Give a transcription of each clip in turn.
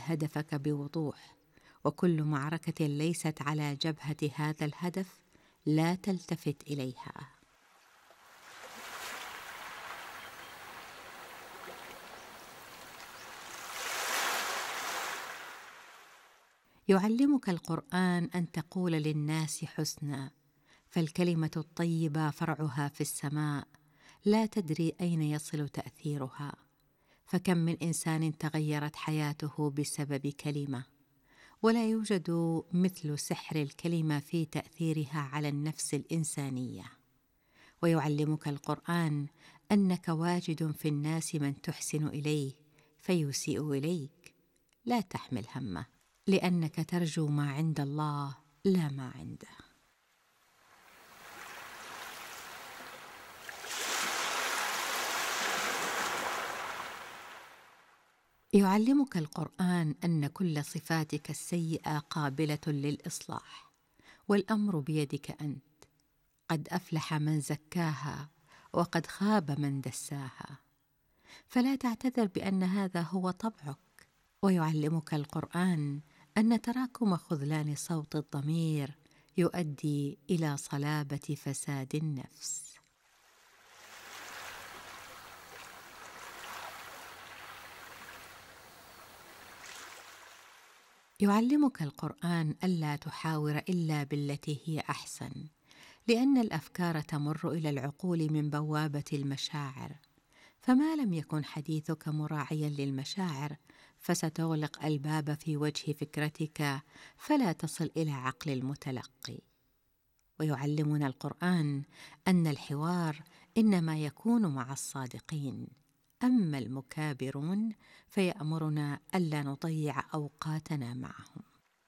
هدفك بوضوح، وكل معركة ليست على جبهة هذا الهدف لا تلتفت إليها. يعلمك القرآن أن تقول للناس حسنا، فالكلمة الطيبة فرعها في السماء، لا تدري أين يصل تأثيرها، فكم من إنسان تغيرت حياته بسبب كلمة، ولا يوجد مثل سحر الكلمة في تأثيرها على النفس الإنسانية. ويعلمك القرآن أنك واجد في الناس من تحسن إليه فيسيء إليك، لا تحمل همه، لأنك ترجو ما عند الله لا ما عنده. يعلمك القرآن أن كل صفاتك السيئة قابلة للإصلاح، والأمر بيدك أنت، قد أفلح من زكاها وقد خاب من دساها، فلا تعتذر بأن هذا هو طبعك. ويعلمك القرآن أن تراكم خذلان صوت الضمير يؤدي إلى صلابة فساد النفس. يعلمك القرآن ألا تحاور إلا بالتي هي أحسن، لأن الأفكار تمر إلى العقول من بوابة المشاعر، فما لم يكن حديثك مراعيا للمشاعر فستغلق الباب في وجه فكرتك فلا تصل إلى عقل المتلقي. ويعلمنا القرآن أن الحوار إنما يكون مع الصادقين، أما المكابرون فيأمرنا ألا نضيع أوقاتنا معهم.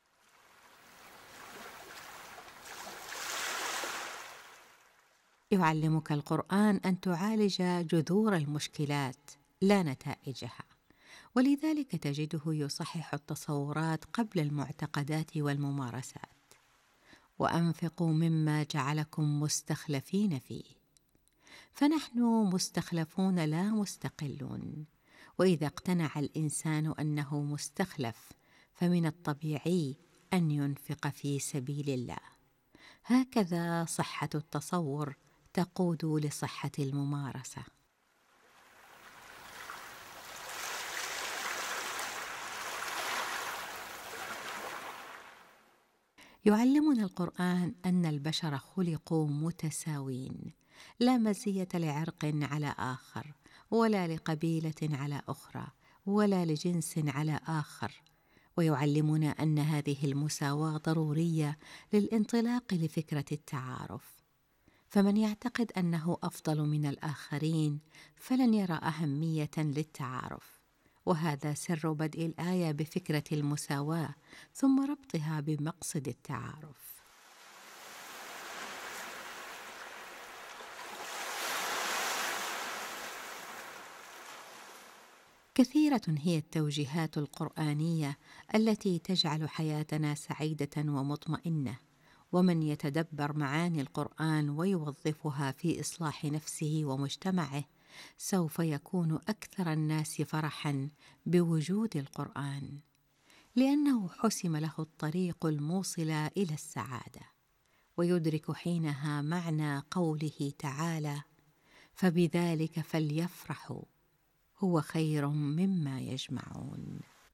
يعلمك القرآن أن تعالج جذور المشكلات لا نتائجها، ولذلك تجده يصحح التصورات قبل المعتقدات والممارسات. وأنفقوا مما جعلكم مستخلفين فيه، فنحن مستخلفون لا مستقلون، وإذا اقتنع الإنسان أنه مستخلف فمن الطبيعي أن ينفق في سبيل الله. هكذا صحة التصور تقود لصحة الممارسة. يعلمنا القرآن أن البشر خلقوا متساوين، لا مزية لعرق على آخر، ولا لقبيلة على أخرى، ولا لجنس على آخر. ويعلمنا أن هذه المساواة ضرورية للانطلاق لفكرة التعارف، فمن يعتقد أنه أفضل من الآخرين فلن يرى أهمية للتعارف، وهذا سر بدء الآية بفكرة المساواة ثم ربطها بمقصد التعارف. كثيرة هي التوجيهات القرآنية التي تجعل حياتنا سعيدة ومطمئنة، ومن يتدبر معاني القرآن ويوظفها في إصلاح نفسه ومجتمعه سوف يكون أكثر الناس فرحاً بوجود القرآن، لأنه حسم له الطريق الموصل إلى السعادة، ويدرك حينها معنى قوله تعالى: فبذلك فليفرحوا هو خير مما يجمعون.